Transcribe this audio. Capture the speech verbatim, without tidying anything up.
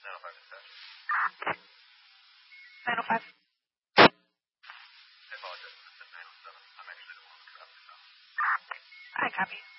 nine oh five dispatch. nine oh five. I apologize for the nine oh seven. I'm actually the one who dropped it off. I copy.